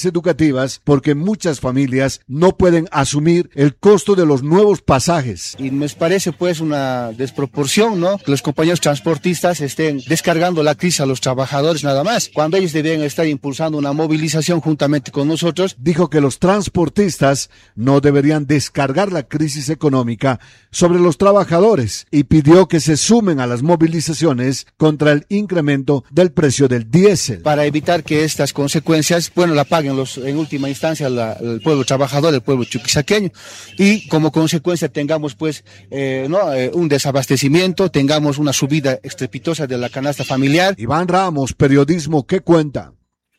unidades educativas porque muchas familias no pueden asumir el costo de los nuevos pasajes. Y me parece pues una desproporción, ¿no? Que los compañeros transportistas estén descargando la crisis a los trabajadores nada más, cuando ellos deben estar impulsando una movilización juntamente con nosotros. Dijo que los transportistas no deberían descargar la crisis económica sobre los trabajadores y pidió que se sumen a las movilizaciones contra el incremento del precio del diésel. Para evitar que estas consecuencias, la paguen en última instancia el pueblo trabajador, el pueblo chuquisaqueño, y como consecuencia tengamos pues un desabastecimiento, tengamos una subida estrepitosa de la canasta familiar. Iván Ramos, Periodismo que Cuenta.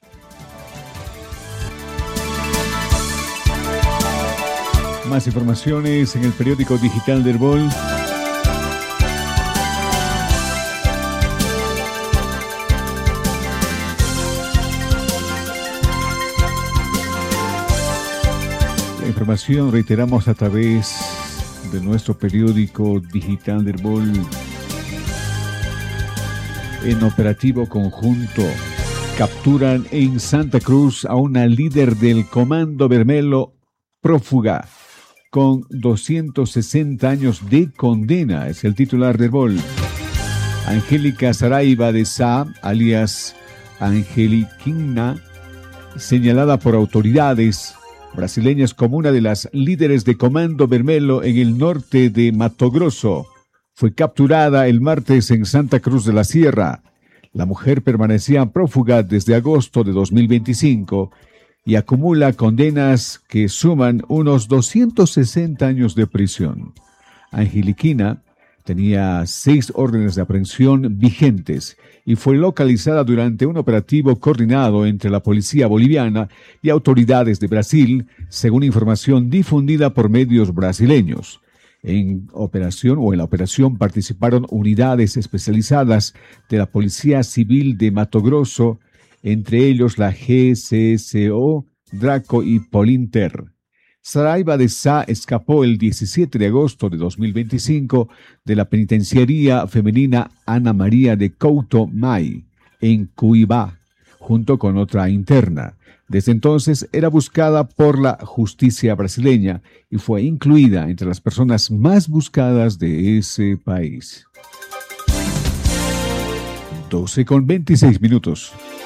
Más informaciones en el periódico digital del Bol. La información reiteramos a través de nuestro periódico digital del Bol. En operativo conjunto, capturan en Santa Cruz a una líder del Comando Bermelo prófuga con 260 años de condena, es el titular del Bol. Angélica Saraiva de Sá, alias Angeliquina, señalada por autoridades brasileñas como una de las líderes de Comando Bermelo en el norte de Mato Grosso, fue capturada el martes en Santa Cruz de la Sierra. La mujer permanecía prófuga desde agosto de 2025 y acumula condenas que suman unos 260 años de prisión. Angeliquina tenía 6 órdenes de aprehensión vigentes y fue localizada durante un operativo coordinado entre la policía boliviana y autoridades de Brasil, según información difundida por medios brasileños. En la operación participaron unidades especializadas de la Policía Civil de Mato Grosso, entre ellos la GCCO, Draco y Polinter. Saraiva de Sá escapó el 17 de agosto de 2025 de la penitenciaría femenina Ana María de Couto May, en Cuiabá, junto con otra interna. Desde entonces era buscada por la justicia brasileña y fue incluida entre las personas más buscadas de ese país. 12:26.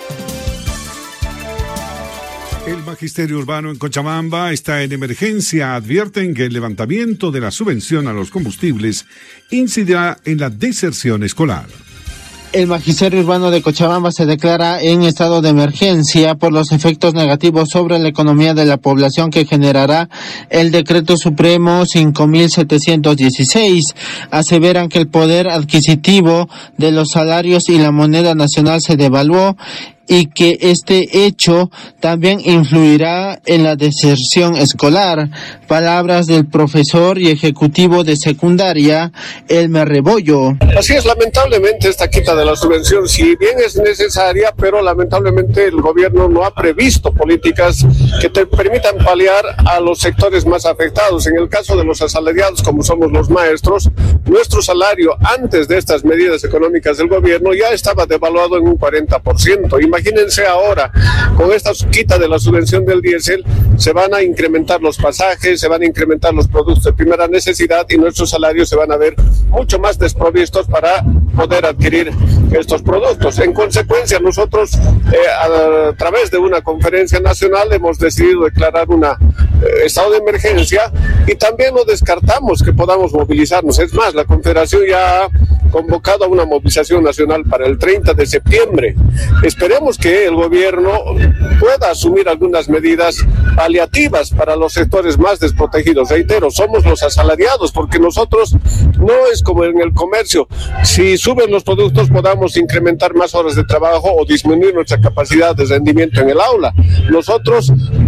El Magisterio Urbano en Cochabamba está en emergencia. Advierten que el levantamiento de la subvención a los combustibles incidirá en la deserción escolar. El Magisterio Urbano de Cochabamba se declara en estado de emergencia por los efectos negativos sobre la economía de la población que generará el Decreto Supremo 5.716. Aseveran que el poder adquisitivo de los salarios y la moneda nacional se devaluó y que este hecho también influirá en la deserción escolar. Palabras del profesor y ejecutivo de secundaria, Elmer Rebollo. Así es, lamentablemente esta quita de la subvención, si bien es necesaria, pero lamentablemente el gobierno no ha previsto políticas que te permitan paliar a los sectores más afectados. En el caso de los asalariados, como somos los maestros, nuestro salario antes de estas medidas económicas del gobierno ya estaba devaluado en un 40%. Imagínense ahora, con esta quita de la subvención del diésel, se van a incrementar los pasajes, se van a incrementar los productos de primera necesidad y nuestros salarios se van a ver mucho más desprovistos para poder adquirir estos productos. En consecuencia, nosotros a través de una conferencia nacional hemos decidido declarar un estado de emergencia y también no descartamos que podamos movilizarnos. Es más, la Confederación ya ha convocado a una movilización nacional para el 30 de septiembre. Esperemos que el gobierno pueda asumir algunas medidas paliativas para los sectores más desprotegidos. Reitero, somos los asalariados, porque nosotros no es como en el comercio. Si suben los productos, podamos incrementar más horas de trabajo o disminuir nuestra capacidad de rendimiento en el aula. Nosotros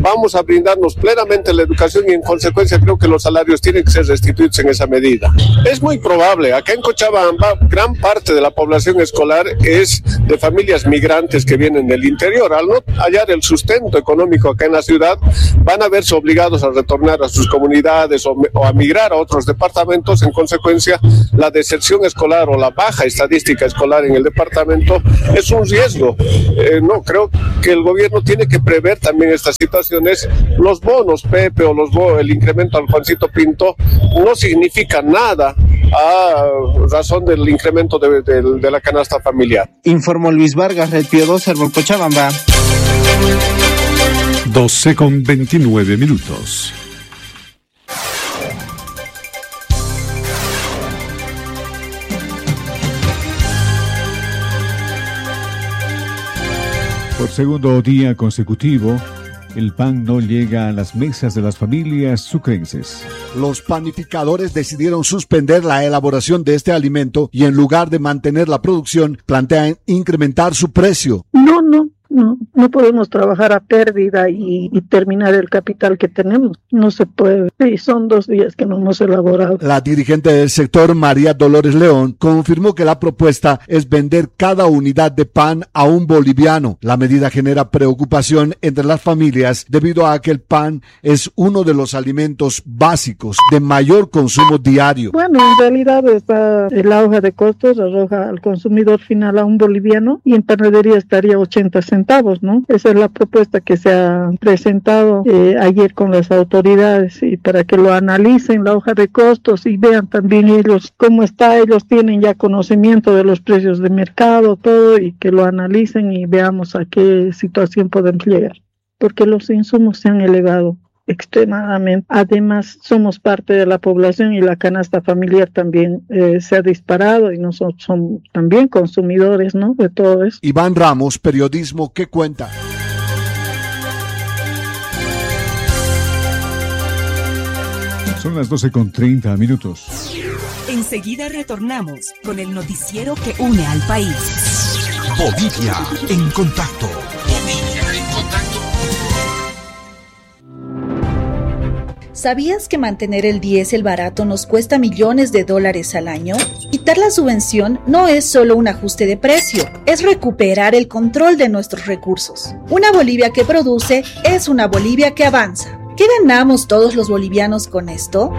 vamos a brindarnos plenamente la educación y en consecuencia creo que los salarios tienen que ser restituidos en esa medida. Es muy probable, acá en Cochabamba gran parte de la población escolar es de familias migrantes que vienen del interior. Al no hallar el sustento económico acá en la ciudad, van a verse obligados a retornar a sus comunidades o a migrar a otros departamentos. En consecuencia, la deserción escolar o la baja estadística escolar en el departamento es un riesgo. No, creo que el gobierno tiene que prever también estas situaciones. Los bonos Pepe o el incremento al Juancito Pinto no significa nada a razón del incremento de la canasta familiar. Informó Luis Vargas, Red Piodosa, Cochabamba. 12:29. Por segundo día consecutivo, el pan no llega a las mesas de las familias sucrenses. Los panificadores decidieron suspender la elaboración de este alimento y en lugar de mantener la producción, plantean incrementar su precio. No podemos trabajar a pérdida y terminar el capital que tenemos. No se puede. Sí, son 2 días que no hemos elaborado. La dirigente del sector, María Dolores León, confirmó que la propuesta es vender cada unidad de pan a un boliviano. La medida genera preocupación entre las familias debido a que el pan es uno de los alimentos básicos de mayor consumo diario. Bueno, en realidad la hoja de costos arroja al consumidor final a un boliviano y en panadería estaría 80 centavos, ¿no? Esa es la propuesta que se ha presentado ayer con las autoridades y para que lo analicen la hoja de costos y vean también ellos cómo está. Ellos tienen ya conocimiento de los precios de mercado, todo, y que lo analicen y veamos a qué situación podemos llegar, porque los insumos se han elevado extremadamente. Además, somos parte de la población y la canasta familiar también se ha disparado y nosotros somos también consumidores, ¿no?, de todo eso. Iván Ramos, Periodismo que Cuenta. Son las 12:30. Enseguida retornamos con el noticiero que une al país. Bolivia en contacto. ¿Sabías que mantener el diésel barato nos cuesta millones de dólares al año? Quitar la subvención no es solo un ajuste de precio, es recuperar el control de nuestros recursos. Una Bolivia que produce es una Bolivia que avanza. ¿Qué ganamos todos los bolivianos con esto?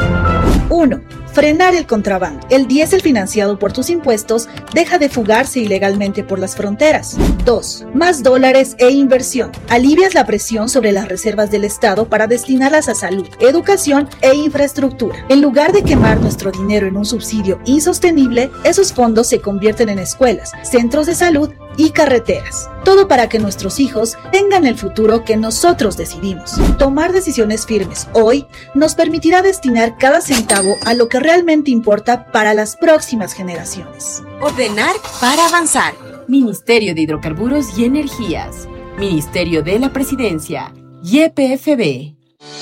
1. Frenar el contrabando. El diésel financiado por tus impuestos deja de fugarse ilegalmente por las fronteras. 2. Más dólares e inversión. Alivias la presión sobre las reservas del Estado para destinarlas a salud, educación e infraestructura. En lugar de quemar nuestro dinero en un subsidio insostenible, esos fondos se convierten en escuelas, centros de salud y carreteras. Todo para que nuestros hijos tengan el futuro que nosotros decidimos. Tomar decisiones firmes hoy nos permitirá destinar cada centavo a lo que realmente importa para las próximas generaciones. Ordenar para avanzar. Ministerio de Hidrocarburos y Energías. Ministerio de la Presidencia. YPFB.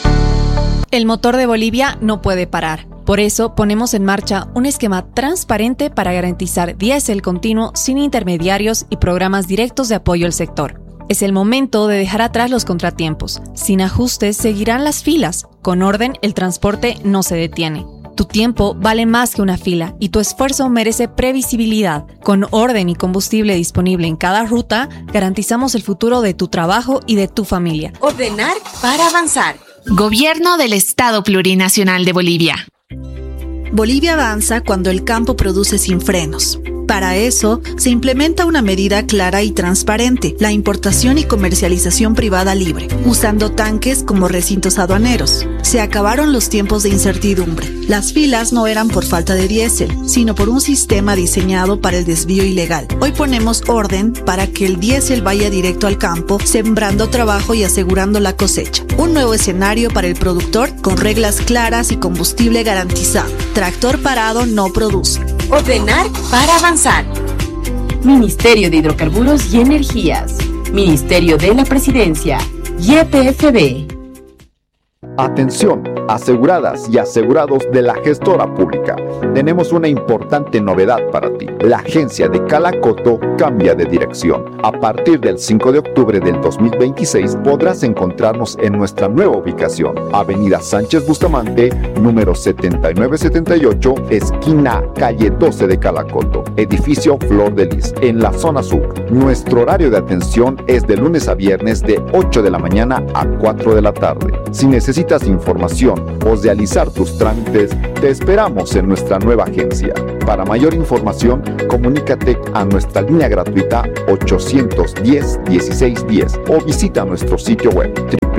El motor de Bolivia no puede parar. Por eso ponemos en marcha un esquema transparente para garantizar diésel continuo sin intermediarios y programas directos de apoyo al sector. Es el momento de dejar atrás los contratiempos. Sin ajustes seguirán las filas. Con orden, el transporte no se detiene. Tu tiempo vale más que una fila y tu esfuerzo merece previsibilidad. Con orden y combustible disponible en cada ruta, garantizamos el futuro de tu trabajo y de tu familia. Ordenar para avanzar. Gobierno del Estado Plurinacional de Bolivia. Bolivia avanza cuando el campo produce sin frenos. Para eso, se implementa una medida clara y transparente, la importación y comercialización privada libre, usando tanques como recintos aduaneros. Se acabaron los tiempos de incertidumbre. Las filas no eran por falta de diésel, sino por un sistema diseñado para el desvío ilegal. Hoy ponemos orden para que el diésel vaya directo al campo, sembrando trabajo y asegurando la cosecha. Un nuevo escenario para el productor con reglas claras y combustible garantizado. Tractor parado no produce. Ordenar para avanzar. Ministerio de Hidrocarburos y Energías. Ministerio de la Presidencia. YPFB. Atención, aseguradas y asegurados de la gestora pública. Tenemos una importante novedad para ti. La agencia de Calacoto cambia de dirección. A partir del 5 de octubre del 2026 podrás encontrarnos en nuestra nueva ubicación. Avenida Sánchez Bustamante, número 7978, esquina calle 12 de Calacoto. Edificio Flor de Lis, en la zona sur. Nuestro horario de atención es de lunes a viernes de 8 de la mañana a 4 de la tarde. Si necesitas información o realizar tus trámites, te esperamos en nuestra nueva agencia. Para mayor información, comunícate a nuestra línea gratuita 810-1610 o visita nuestro sitio web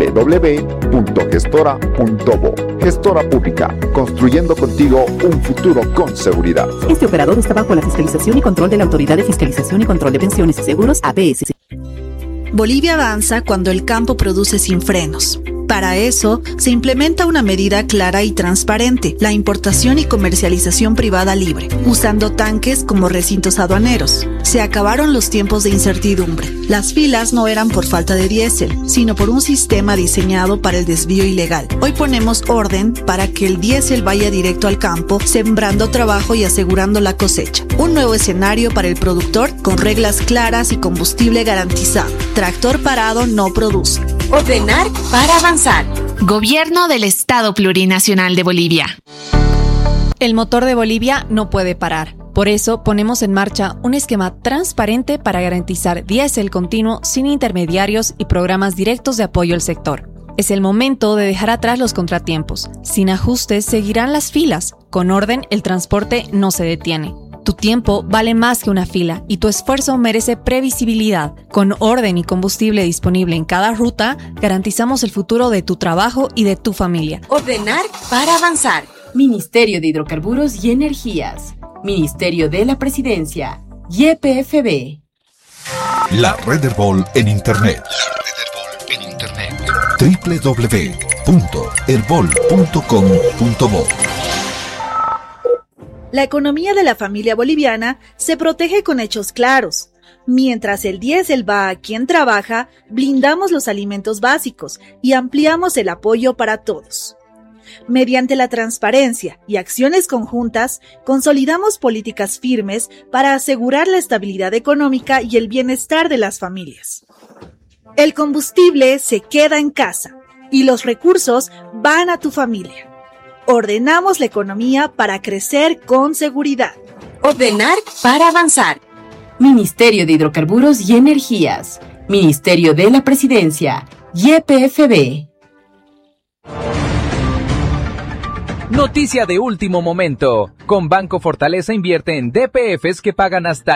www.gestora.bo. Gestora Pública, construyendo contigo un futuro con seguridad. Este operador está bajo la fiscalización y control de la Autoridad de Fiscalización y Control de Pensiones y Seguros, APS. Bolivia avanza cuando el campo produce sin frenos. Para eso, se implementa una medida clara y transparente, la importación y comercialización privada libre, usando tanques como recintos aduaneros. Se acabaron los tiempos de incertidumbre. Las filas no eran por falta de diésel, sino por un sistema diseñado para el desvío ilegal. Hoy ponemos orden para que el diésel vaya directo al campo, sembrando trabajo y asegurando la cosecha. Un nuevo escenario para el productor con reglas claras y combustible garantizado. Tractor parado no produce. Ordenar para avanzar. Gobierno del Estado Plurinacional de Bolivia. El motor de Bolivia no puede parar. Por eso ponemos en marcha un esquema transparente para garantizar diésel continuo sin intermediarios y programas directos de apoyo al sector. Es el momento de dejar atrás los contratiempos. Sin ajustes seguirán las filas. Con orden, el transporte no se detiene. Tu tiempo vale más que una fila y tu esfuerzo merece previsibilidad. Con orden y combustible disponible en cada ruta, garantizamos el futuro de tu trabajo y de tu familia. Ordenar para avanzar. Ministerio de Hidrocarburos y Energías. Ministerio de la Presidencia. YPFB. La Red Herbol en Internet. www.herbol.com.bo. La economía de la familia boliviana se protege con hechos claros. Mientras el diésel va a quien trabaja, blindamos los alimentos básicos y ampliamos el apoyo para todos. Mediante la transparencia y acciones conjuntas, consolidamos políticas firmes para asegurar la estabilidad económica y el bienestar de las familias. El combustible se queda en casa y los recursos van a tu familia. Ordenamos la economía para crecer con seguridad. Ordenar para avanzar. Ministerio de Hidrocarburos y Energías. Ministerio de la Presidencia. YPFB. Noticia de último momento. Con Banco Fortaleza invierte en DPFs que pagan hasta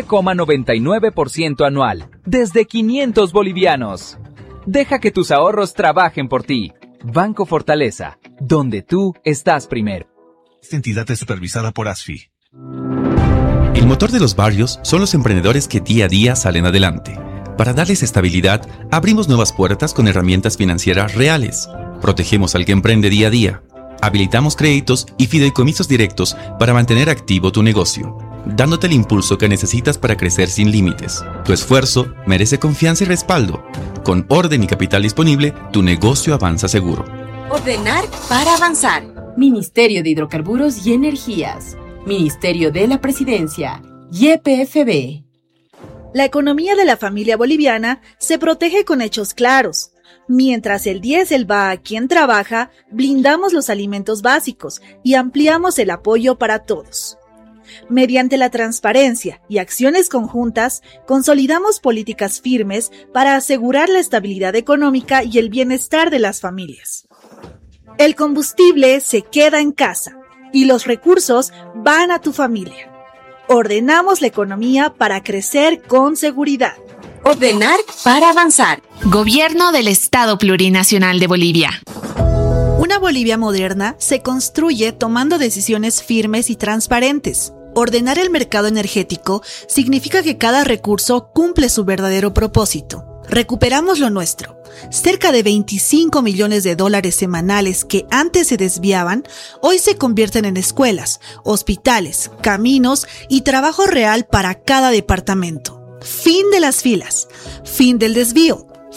9,99% anual. Desde 500 bolivianos. Deja que tus ahorros trabajen por ti. Banco Fortaleza, donde tú estás primero. Esta entidad es supervisada por ASFI. El motor de los barrios son los emprendedores que día a día salen adelante. Para darles estabilidad, abrimos nuevas puertas con herramientas financieras reales. Protegemos al que emprende día a día. Habilitamos créditos y fideicomisos directos para mantener activo tu negocio, dándote el impulso que necesitas para crecer sin límites. Tu esfuerzo merece confianza y respaldo. Con orden y capital disponible, tu negocio avanza seguro. Ordenar para avanzar. Ministerio de Hidrocarburos y Energías. Ministerio de la Presidencia. YPFB. La economía de la familia boliviana se protege con hechos claros. Mientras el diésel va a quien trabaja, blindamos los alimentos básicos y ampliamos el apoyo para todos. Mediante la transparencia y acciones conjuntas, consolidamos políticas firmes para asegurar la estabilidad económica y el bienestar de las familias. El combustible se queda en casa y los recursos van a tu familia. Ordenamos la economía para crecer con seguridad. Ordenar para avanzar. Gobierno del Estado Plurinacional de Bolivia. Una Bolivia moderna se construye tomando decisiones firmes y transparentes. Ordenar el mercado energético significa que cada recurso cumple su verdadero propósito. Recuperamos lo nuestro. Cerca de 25 millones de dólares semanales que antes se desviaban, hoy se convierten en escuelas, hospitales, caminos y trabajo real para cada departamento. Fin de las filas, fin del desvío,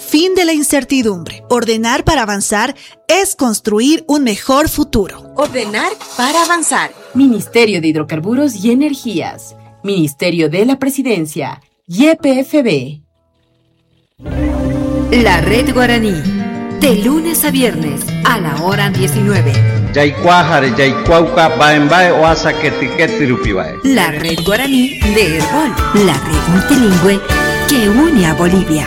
fin de la incertidumbre. Ordenar para avanzar es construir un mejor futuro. Ordenar para avanzar. Ministerio de Hidrocarburos y Energías. Ministerio de la Presidencia. YPFB. La Red Guaraní. De lunes a viernes a la hora 19. La Red Guaraní de Herbol. La red multilingüe que une a Bolivia.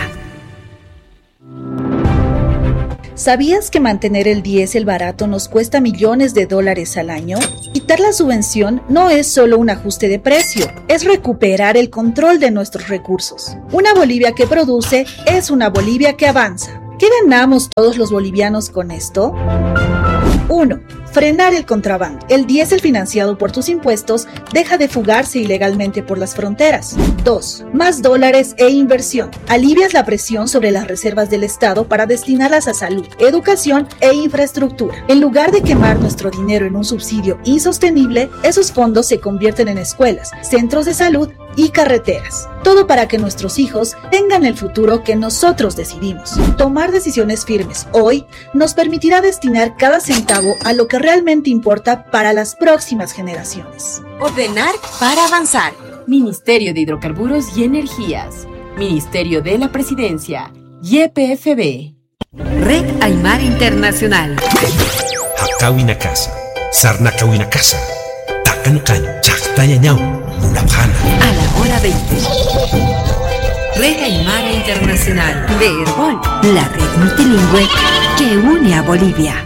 ¿Sabías que mantener el diésel barato nos cuesta millones de dólares al año? Quitar la subvención no es solo un ajuste de precio, es recuperar el control de nuestros recursos. Una Bolivia que produce es una Bolivia que avanza. ¿Qué ganamos todos los bolivianos con esto? 1. Frenar el contrabando. El diésel financiado por tus impuestos deja de fugarse ilegalmente por las fronteras. 2. Más dólares e inversión. Alivias la presión sobre las reservas del Estado para destinarlas a salud, educación e infraestructura. En lugar de quemar nuestro dinero en un subsidio insostenible, esos fondos se convierten en escuelas, centros de salud y carreteras. Todo para que nuestros hijos tengan el futuro que nosotros decidimos. Tomar decisiones firmes hoy nos permitirá destinar cada centavo a lo que realmente importa para las próximas generaciones. Ordenar para avanzar. Ministerio de Hidrocarburos y Energías. Ministerio de la Presidencia. YPFB. Red Aymara Internacional. Hakawina casa. Sarnakawina casa. Takanukan. Chaktayañau. Munabhana. A la hora 20. Red Aymara Internacional de Herbol. La red multilingüe que une a Bolivia.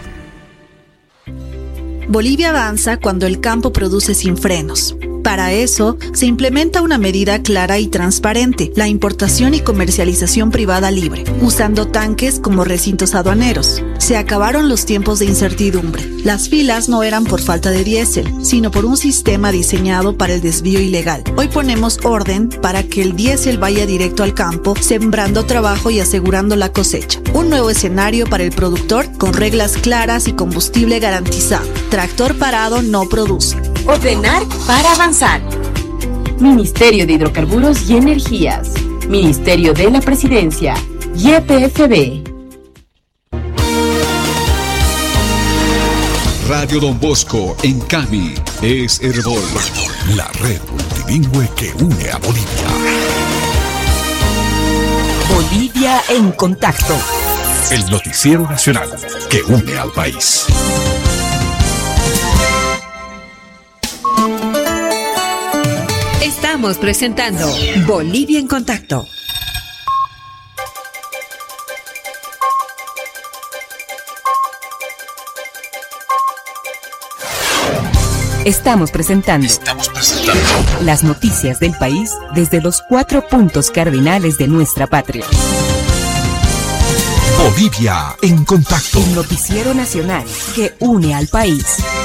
Bolivia avanza cuando el campo produce sin frenos. Para eso, se implementa una medida clara y transparente, la importación y comercialización privada libre, usando tanques como recintos aduaneros. Se acabaron los tiempos de incertidumbre. Las filas no eran por falta de diésel, sino por un sistema diseñado para el desvío ilegal. Hoy ponemos orden para que el diésel vaya directo al campo, sembrando trabajo y asegurando la cosecha. Un nuevo escenario para el productor con reglas claras y combustible garantizado. Tractor parado no produce. Ordenar para avanzar. Ministerio de Hidrocarburos y Energías. Ministerio de la Presidencia. YPFB. Radio Don Bosco en Cami es Herbol. La red multilingüe que une a Bolivia. Bolivia en contacto. El noticiero nacional que une al país. Estamos presentando Bolivia en Contacto. Estamos presentando las noticias del país desde los 4 puntos cardinales de nuestra patria. Bolivia en Contacto. El noticiero nacional que une al país.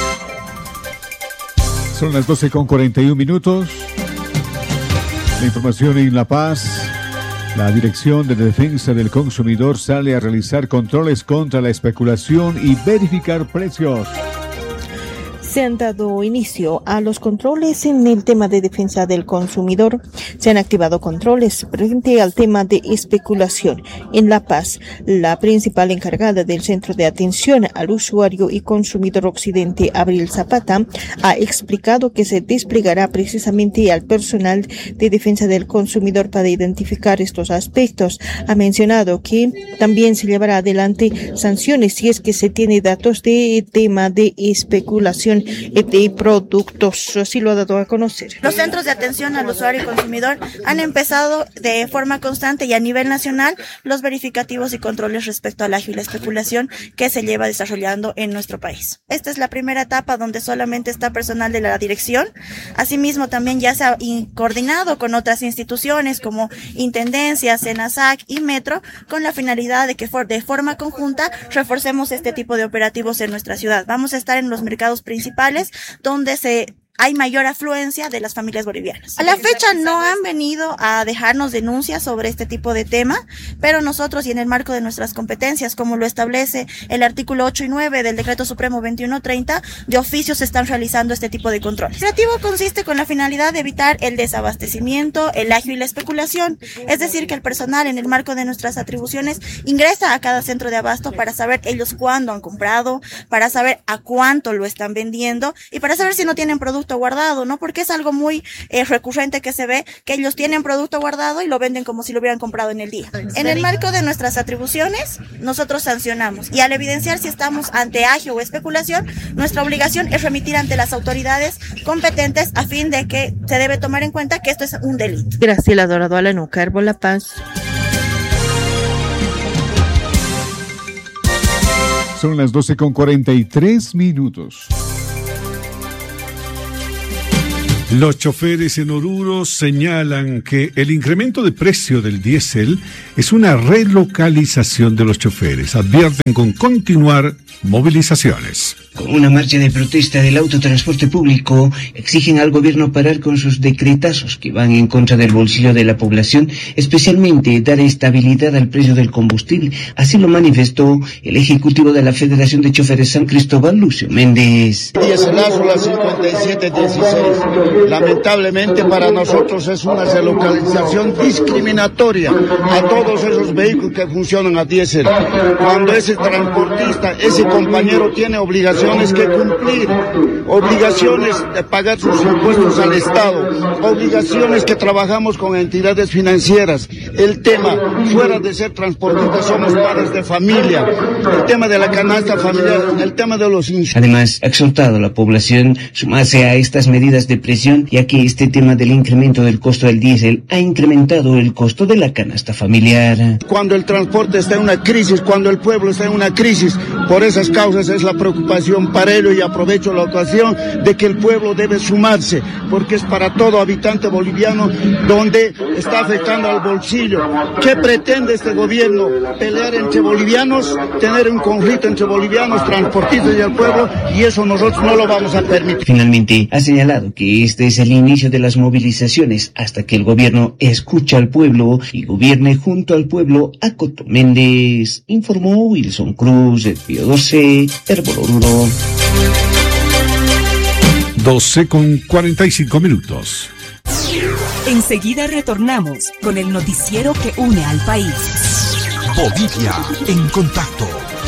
Son las 12:41. La información en La Paz. La Dirección de Defensa del Consumidor sale a realizar controles contra la especulación y verificar precios. Se han dado inicio a los controles en el tema de defensa del consumidor. Se han activado controles frente al tema de especulación. En La Paz, la principal encargada del Centro de Atención al Usuario y Consumidor Occidente, Abril Zapata, ha explicado que se desplegará precisamente al personal de defensa del consumidor para identificar estos aspectos. Ha mencionado que también se llevará adelante sanciones si es que se tiene datos de tema de especulación de productos. Así lo ha dado a conocer. Los centros de atención al usuario y consumidor han empezado de forma constante y a nivel nacional los verificativos y controles respecto al agio y la especulación que se lleva desarrollando en nuestro país. Esta es la primera etapa donde solamente está personal de la dirección. Asimismo, también ya se ha coordinado con otras instituciones como Intendencia, Senasac y Metro con la finalidad de que de forma conjunta reforcemos este tipo de operativos en nuestra ciudad. Vamos a estar en los mercados principales donde se hay mayor afluencia de las familias bolivianas. A la fecha no han venido a dejarnos denuncias sobre este tipo de tema, pero nosotros, y en el marco de nuestras competencias, como lo establece el artículo 8 y 9 del Decreto Supremo 2130, de oficio se están realizando este tipo de controles. El operativo consiste con la finalidad de evitar el desabastecimiento, el agio y la especulación, es decir, que el personal, en el marco de nuestras atribuciones, ingresa a cada centro de abasto para saber ellos cuándo han comprado, para saber a cuánto lo están vendiendo y para saber si no tienen producto guardado, ¿no? Porque es algo muy recurrente que se ve, que ellos tienen producto guardado y lo venden como si lo hubieran comprado en el día. En el marco de nuestras atribuciones, nosotros sancionamos, y al evidenciar si estamos ante agio o especulación, nuestra obligación es remitir ante las autoridades competentes a fin de que se debe tomar en cuenta que esto es un delito. Graciela Dorado, Aleno Carbo, La Paz. Son las 12:43. Los choferes en Oruro señalan que el incremento de precio del diésel es una relocalización de los choferes. Advierten con continuar movilizaciones. Con una marcha de protesta del autotransporte público, exigen al gobierno parar con sus decretazos que van en contra del bolsillo de la población, especialmente dar estabilidad al precio del combustible. Así lo manifestó el ejecutivo de la Federación de Choferes San Cristóbal, Lucio Méndez. Dieselazo la 5716. Lamentablemente para nosotros es una relocalización discriminatoria a todos esos vehículos que funcionan a diésel. Cuando ese transportista, ese compañero tiene obligaciones que cumplir, obligaciones de pagar sus impuestos al Estado, obligaciones que trabajamos con entidades financieras. El tema, fuera de ser transportistas, somos padres de familia. El tema de la canasta familiar, el tema de los insumos. Además, ha exhortado a la población sumarse a estas medidas de presión, ya que este tema del incremento del costo del diésel ha incrementado el costo de la canasta familiar. Cuando el transporte está en una crisis, cuando el pueblo está en una crisis, por esas causas es la preocupación para ello, y aprovecho la ocasión de que el pueblo debe sumarse, porque es para todo habitante boliviano donde está afectando al bolsillo. ¿Qué pretende este gobierno? ¿Pelear entre bolivianos? ¿Tener un conflicto entre bolivianos, transportistas y el pueblo? Y eso nosotros no lo vamos a permitir. Finalmente, ha señalado que este es el inicio de las movilizaciones hasta que el gobierno escuche al pueblo y gobierne junto al pueblo. Acoto Méndez, informó Wilson Cruz, de Pío 12, Herbol Oruro. 12:45. Enseguida retornamos con el noticiero que une al país. Bolivia en contacto.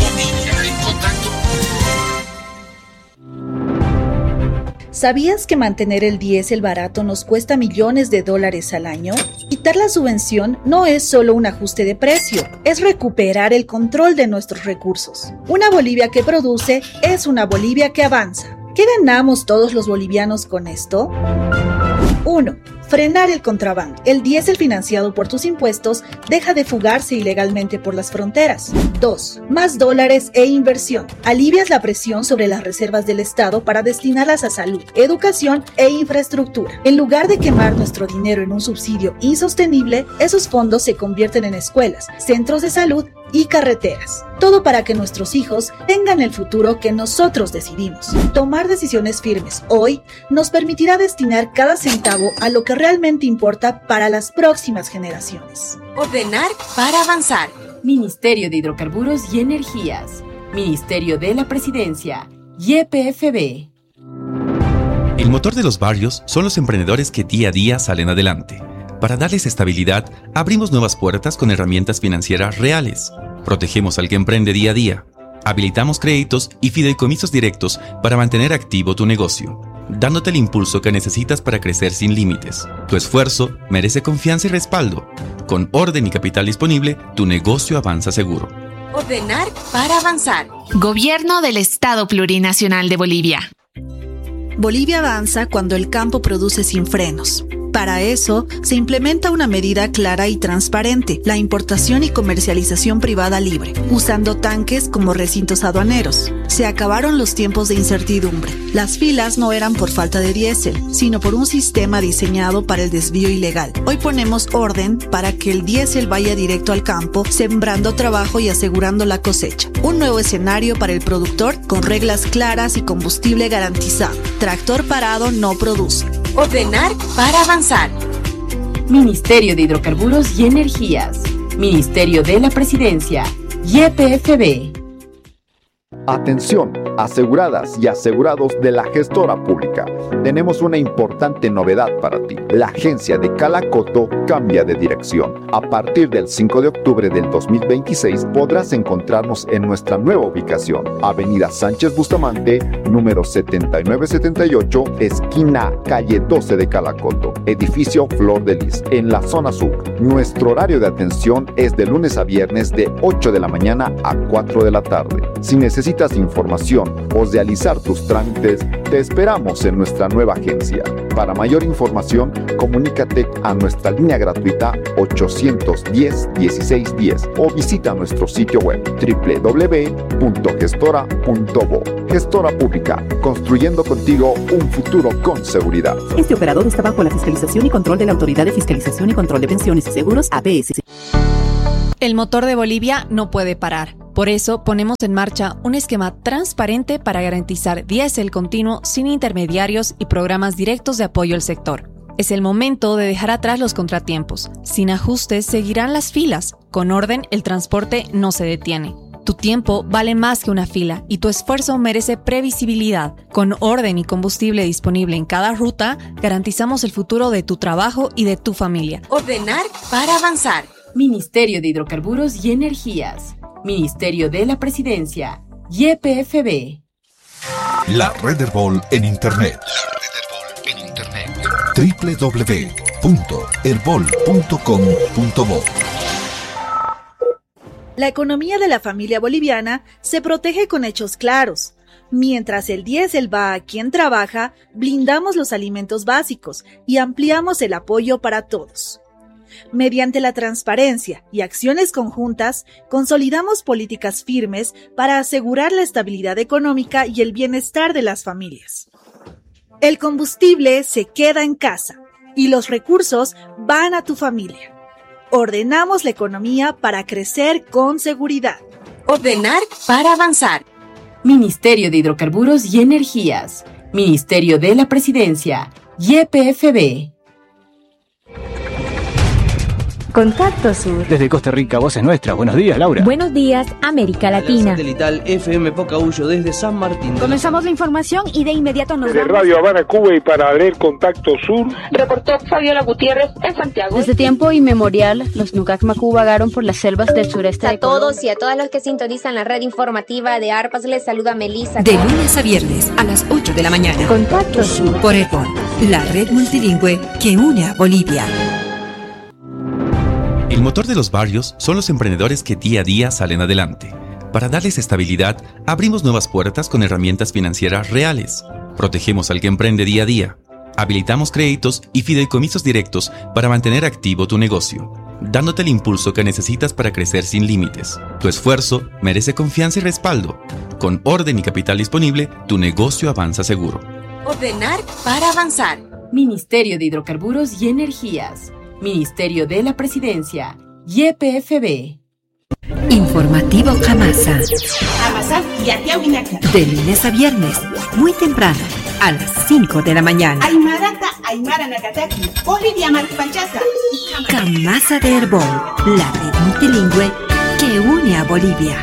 ¿Sabías que mantener el diésel barato nos cuesta millones de dólares al año? Quitar la subvención no es solo un ajuste de precio, es recuperar el control de nuestros recursos. Una Bolivia que produce es una Bolivia que avanza. ¿Qué ganamos todos los bolivianos con esto? 1. Frenar el contrabando. El diésel financiado por tus impuestos deja de fugarse ilegalmente por las fronteras. 2. Más dólares e inversión. Alivias la presión sobre las reservas del Estado para destinarlas a salud, educación e infraestructura. En lugar de quemar nuestro dinero en un subsidio insostenible, esos fondos se convierten en escuelas, centros de salud y carreteras. Todo para que nuestros hijos tengan el futuro que nosotros decidimos. Tomar decisiones firmes hoy nos permitirá destinar cada centavo a lo que realmente importa para las próximas generaciones. Ordenar para avanzar. Ministerio de Hidrocarburos y Energías. Ministerio de la Presidencia. YPFB. El motor de los barrios son los emprendedores que día a día salen adelante. Para darles estabilidad, abrimos nuevas puertas con herramientas financieras reales. Protegemos al que emprende día a día. Habilitamos créditos y fideicomisos directos para mantener activo tu negocio, dándote el impulso que necesitas para crecer sin límites. Tu esfuerzo merece confianza y respaldo. Con orden y capital disponible, tu negocio avanza seguro. Ordenar para avanzar. Gobierno del Estado Plurinacional de Bolivia. Bolivia avanza cuando el campo produce sin frenos. Para eso, se implementa una medida clara y transparente, la importación y comercialización privada libre, usando tanques como recintos aduaneros. Se acabaron los tiempos de incertidumbre. Las filas no eran por falta de diésel, sino por un sistema diseñado para el desvío ilegal. Hoy ponemos orden para que el diésel vaya directo al campo, sembrando trabajo y asegurando la cosecha. Un nuevo escenario para el productor con reglas claras y combustible garantizado. Tractor parado no produce. Ordenar para avanzar. Ministerio de Hidrocarburos y Energías. Ministerio de la Presidencia. YPFB. Atención, aseguradas y asegurados de la gestora pública. Tenemos una importante novedad para ti. La agencia de Calacoto cambia de dirección. A partir del 5 de octubre del 2026 podrás encontrarnos en nuestra nueva ubicación. Avenida Sánchez Bustamante, número 7978, esquina calle 12 de Calacoto. Edificio Flor de Lis, en la zona sur. Nuestro horario de atención es de lunes a viernes de 8 de la mañana a 4 de la tarde. Si necesitas información o realizar tus trámites, te esperamos en nuestra nueva agencia. Para mayor información, comunícate a nuestra línea gratuita 810-1610 o visita nuestro sitio web www.gestora.bo. Gestora Pública, construyendo contigo un futuro con seguridad. Este operador está bajo la fiscalización y control de la Autoridad de Fiscalización y Control de Pensiones y Seguros, APS. El motor de Bolivia no puede parar. Por eso ponemos en marcha un esquema transparente para garantizar diésel continuo sin intermediarios y programas directos de apoyo al sector. Es el momento de dejar atrás los contratiempos. Sin ajustes seguirán las filas. Con orden, el transporte no se detiene. Tu tiempo vale más que una fila y tu esfuerzo merece previsibilidad. Con orden y combustible disponible en cada ruta, garantizamos el futuro de tu trabajo y de tu familia. Ordenar para avanzar. Ministerio de Hidrocarburos y Energías. Ministerio de la Presidencia. YPFB. La Red Herbol en Internet. www.herbol.com.bo. La economía de la familia boliviana se protege con hechos claros. Mientras el diésel va a quien trabaja, blindamos los alimentos básicos y ampliamos el apoyo para todos. Mediante la transparencia y acciones conjuntas, consolidamos políticas firmes para asegurar la estabilidad económica y el bienestar de las familias. El combustible se queda en casa y los recursos van a tu familia. Ordenamos la economía para crecer con seguridad. Ordenar para avanzar. Ministerio de Hidrocarburos y Energías. Ministerio de la Presidencia. YPFB. Contacto Sur. Desde Costa Rica, voz es nuestra. Buenos días, Laura. Buenos días, América Latina. Satelital FM Pocahuyo desde San Martín. Comenzamos la información y de inmediato nos vamos. De Radio Habana, Cuba, y para leer Contacto Sur, reportó Fabiola Gutiérrez en Santiago. Desde tiempo inmemorial, los Nucacmacu vagaron por las selvas del sureste de Colombia. A todos y a todas los que sintonizan la red informativa de ARPAS, les saluda Melissa. De lunes a viernes a las 8 de la mañana. Contacto Sur. Por Herbol, la red multilingüe que une a Bolivia. El motor de los barrios son los emprendedores que día a día salen adelante. Para darles estabilidad, abrimos nuevas puertas con herramientas financieras reales. Protegemos al que emprende día a día. Habilitamos créditos y fideicomisos directos para mantener activo tu negocio, dándote el impulso que necesitas para crecer sin límites. Tu esfuerzo merece confianza y respaldo. Con orden y capital disponible, tu negocio avanza seguro. Ordenar para avanzar. Ministerio de Hidrocarburos y Energías. Ministerio de la Presidencia. YPFB. Informativo Jamasa. De De lunes a viernes, muy temprano, a las 5 de la mañana. Aymarata, Aymara Nakataki, Bolivia Marpanchaza. Jamasa de Herbol, la red multilingüe que une a Bolivia.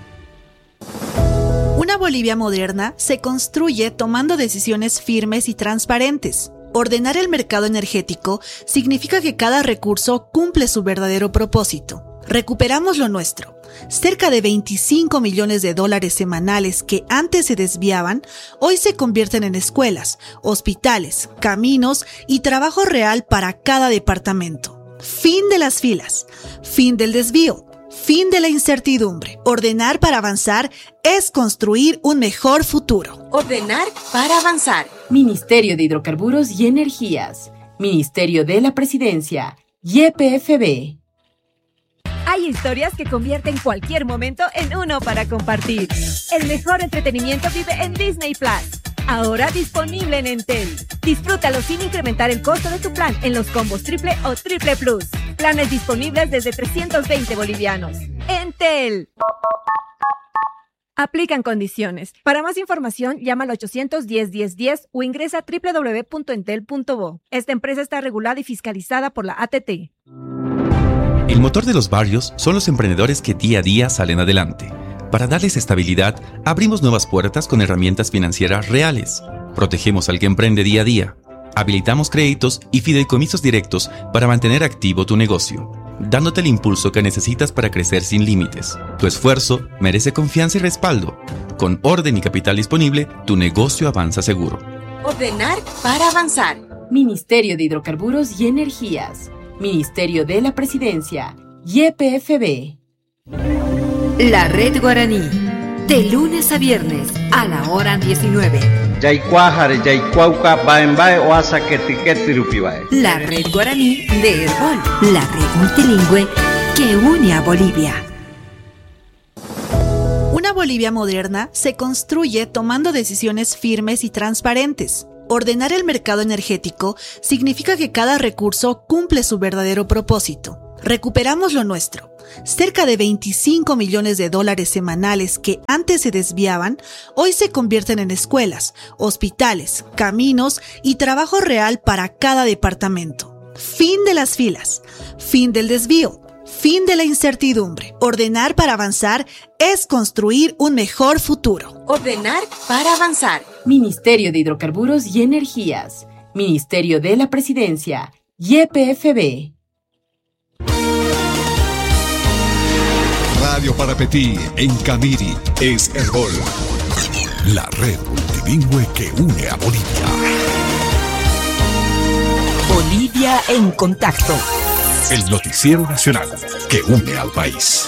Una Bolivia moderna se construye tomando decisiones firmes y transparentes. Ordenar el mercado energético significa que cada recurso cumple su verdadero propósito. Recuperamos lo nuestro. Cerca de 25 millones de dólares semanales que antes se desviaban, hoy se convierten en escuelas, hospitales, caminos y trabajo real para cada departamento. Fin de las filas, fin del desvío, fin de la incertidumbre. Ordenar para avanzar es construir un mejor futuro. Ordenar para avanzar. Ministerio de Hidrocarburos y Energías. Ministerio de la Presidencia, YPFB. Hay historias que convierten cualquier momento en uno para compartir. El mejor entretenimiento vive en Disney Plus. Ahora disponible en Entel. Disfrútalo sin incrementar el costo de tu plan en los combos triple o triple plus. Planes disponibles desde 320 bolivianos. Entel. Aplican condiciones. Para más información, llama al 810-1010 o ingresa a www.entel.bo. Esta empresa está regulada y fiscalizada por la ATT. El motor de los barrios son los emprendedores que día a día salen adelante. Para darles estabilidad, abrimos nuevas puertas con herramientas financieras reales. Protegemos al que emprende día a día. Habilitamos créditos y fideicomisos directos para mantener activo tu negocio, dándote el impulso que necesitas para crecer sin límites. Tu esfuerzo merece confianza y respaldo. Con orden y capital disponible, tu negocio avanza seguro. Ordenar para avanzar. Ministerio de Hidrocarburos y Energías. Ministerio de la Presidencia, YPFB. La Red Guaraní, de lunes a viernes a la hora 19. La Red Guaraní de Herbol, la red multilingüe que une a Bolivia. Una Bolivia moderna se construye tomando decisiones firmes y transparentes. Ordenar el mercado energético significa que cada recurso cumple su verdadero propósito. Recuperamos lo nuestro. Cerca de 25 millones de dólares semanales que antes se desviaban, hoy se convierten en escuelas, hospitales, caminos y trabajo real para cada departamento. Fin de las filas, fin del desvío, fin de la incertidumbre. Ordenar para avanzar es construir un mejor futuro. Ordenar para avanzar. Ministerio de Hidrocarburos y Energías. Ministerio de la Presidencia, YPFB. Radio Parapetí en Camiri es Herbol, la red multilingüe que une a Bolivia. Bolivia en contacto. El noticiero nacional que une al país.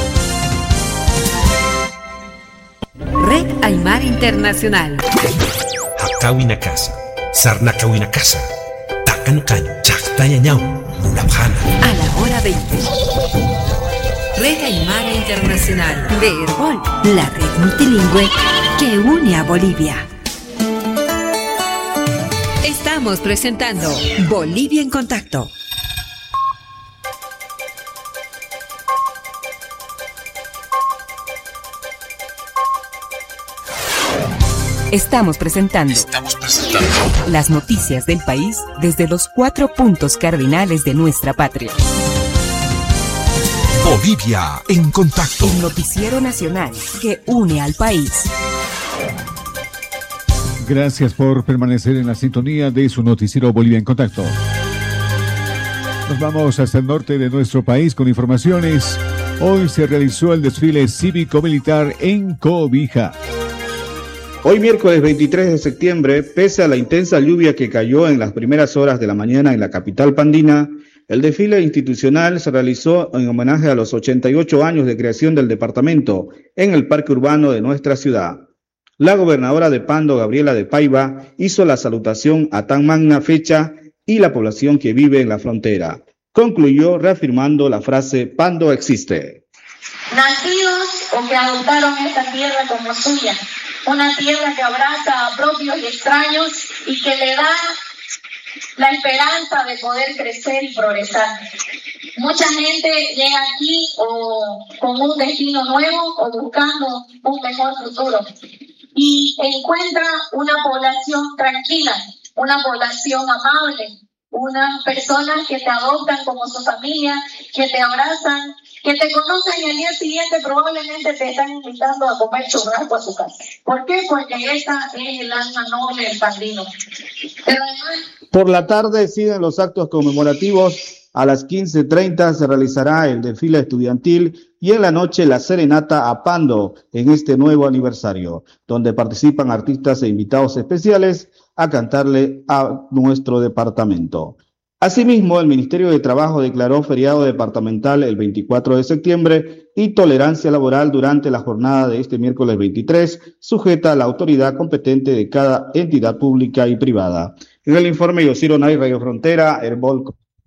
Red Aymara Internacional. Hakawina casa, Sarnakawina casa, Takankan, Chaktayañao, Munabjana. A la hora 20. Red Aymara Internacional de Herbol, la red multilingüe que une a Bolivia. Estamos presentando Bolivia en Contacto. Estamos presentando las noticias del país desde los 4 puntos cardinales de nuestra patria. Bolivia en Contacto. El noticiero nacional que une al país. Gracias por permanecer en la sintonía de su noticiero Bolivia en Contacto. Nos vamos hasta el norte de nuestro país con informaciones. Hoy se realizó el desfile cívico-militar en Cobija. Hoy miércoles 23 de septiembre, pese a la intensa lluvia que cayó en las primeras horas de la mañana en la capital pandina, el desfile institucional se realizó en homenaje a los 88 años de creación del departamento en el parque urbano de nuestra ciudad. La gobernadora de Pando, Gabriela de Paiva, hizo la salutación a tan magna fecha y la población que vive en la frontera. Concluyó reafirmando la frase "Pando existe". Nacidos o que adoptaron esta tierra como suya, una tierra que abraza a propios y extraños y que le da la esperanza de poder crecer y progresar. Mucha gente llega aquí o con un destino nuevo o buscando un mejor futuro y encuentra una población tranquila, una población amable, unas personas que te adoptan como su familia, que te abrazan, que te conocen y al día siguiente probablemente te están invitando a comer churrasco a su casa. ¿Por qué? Porque esta es el alma noble del pandino. Pero además, por la tarde siguen los actos conmemorativos. A las 15:30 se realizará el desfile estudiantil y en la noche la serenata a Pando en este nuevo aniversario, donde participan artistas e invitados especiales a cantarle a nuestro departamento. Asimismo, el Ministerio de Trabajo declaró feriado departamental el 24 de septiembre y tolerancia laboral durante la jornada de este miércoles 23, sujeta a la autoridad competente de cada entidad pública y privada. En el informe Yosiro Nay, Radio Frontera, Herbol.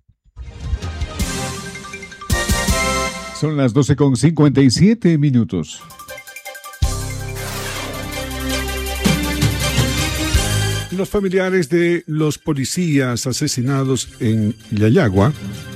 Son las 12:57. Los familiares de los policías asesinados en Yayagua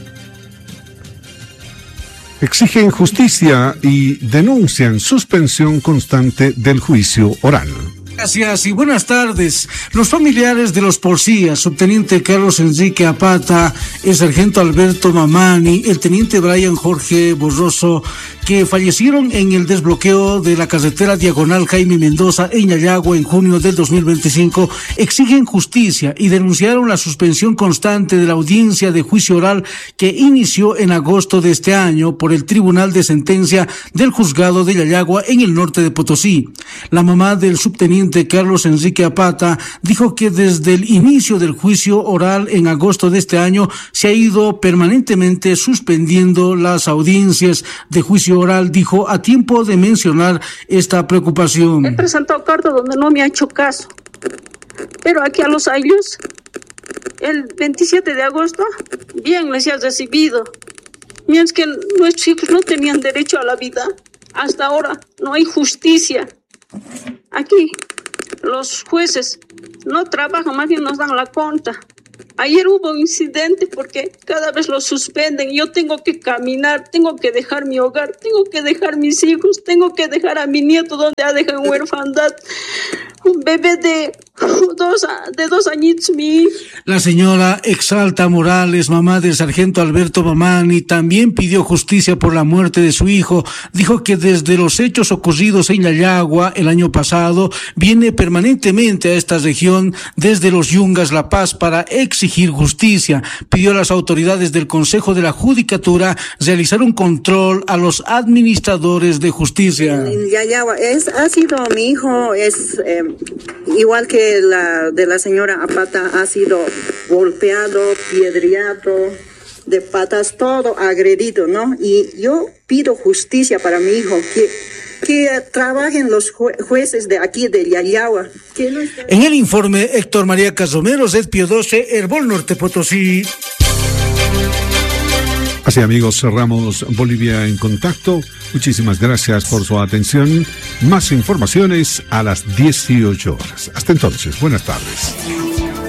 exigen justicia y denuncian suspensión constante del juicio oral. Gracias y buenas tardes. Los familiares de los policías, subteniente Carlos Enrique Apata, el sargento Alberto Mamani, el teniente Brian Jorge Borroso, que fallecieron en el desbloqueo de la carretera diagonal Jaime Mendoza en Yayagua en junio del 2025, exigen justicia y denunciaron la suspensión constante de la audiencia de juicio oral que inició en agosto de este año por el Tribunal de Sentencia del Juzgado de Yayagua en el norte de Potosí. La mamá del subteniente Carlos Enrique Apata dijo que desde el inicio del juicio oral en agosto de este año se ha ido permanentemente suspendiendo las audiencias de juicio oral, dijo, a tiempo de mencionar esta preocupación. He presentado carta donde no me ha hecho caso, pero aquí a los años, el 27 de agosto, bien les ha recibido. Mientras que nuestros hijos no tenían derecho a la vida, hasta ahora no hay justicia. Aquí los jueces no trabajan, más bien nos dan la cuenta. Ayer hubo un incidente porque cada vez los suspenden. Yo tengo que caminar, tengo que dejar mi hogar, tengo que dejar mis hijos, tengo que dejar a mi nieto donde ha dejado en huerfandad. Un bebé de 2 añitos, mi hijo. La señora Exalta Morales, mamá del sargento Alberto Mamani, también pidió justicia por la muerte de su hijo. Dijo que desde los hechos ocurridos en Yayagua el año pasado, viene permanentemente a esta región desde los Yungas La Paz para exigir justicia. Pidió a las autoridades del Consejo de la Judicatura realizar un control a los administradores de justicia. En Yayagua ha sido mi hijo, igual que la de la señora Apata, ha sido golpeado, piedreado, de patas, todo agredido, ¿no? Y yo pido justicia para mi hijo, que trabajen los jueces de aquí de Yayagua. En el informe, Héctor María Casomero, Red Pío 12, Herbol Norte Potosí. Así, amigos, cerramos Bolivia en Contacto. Muchísimas gracias por su atención. Más informaciones a las 18 horas. Hasta entonces, buenas tardes.